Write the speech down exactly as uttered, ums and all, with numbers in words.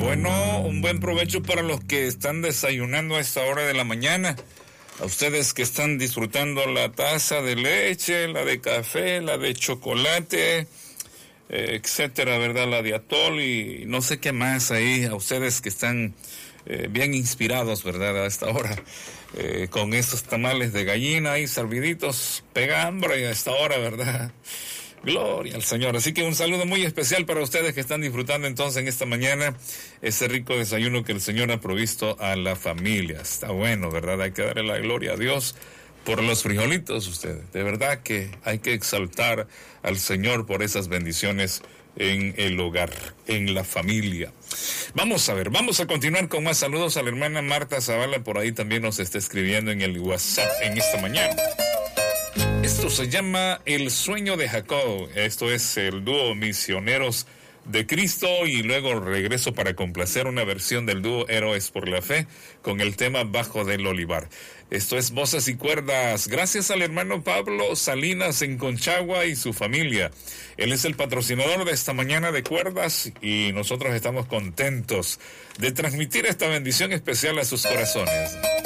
Bueno, un buen provecho para los que están desayunando a esta hora de la mañana. A ustedes que están disfrutando la taza de leche, la de café, la de chocolate, eh, etcétera, ¿verdad? La de atol y no sé qué más ahí. A ustedes que están eh, bien inspirados, ¿verdad? A esta hora, eh, con estos tamales de gallina ahí serviditos, pega hambre a esta hora, ¿verdad? Gloria al Señor. Así que un saludo muy especial para ustedes que están disfrutando entonces en esta mañana ese rico desayuno que el Señor ha provisto a la familia. Está bueno, ¿verdad? Hay que darle la gloria a Dios por los frijolitos, ustedes. De verdad que hay que exaltar al Señor por esas bendiciones en el hogar, en la familia. Vamos a ver, vamos a continuar con más saludos. A la hermana Marta Zavala por ahí también nos está escribiendo en el WhatsApp en esta mañana. Esto se llama El Sueño de Jacob. Esto es el dúo Misioneros de Cristo y luego regreso para complacer una versión del dúo Héroes por la Fe con el tema Bajo del Olivar. Esto es Voces y Cuerdas. Gracias al hermano Pablo Salinas en Conchagua y su familia. Él es el patrocinador de esta mañana de cuerdas y nosotros estamos contentos de transmitir esta bendición especial a sus corazones.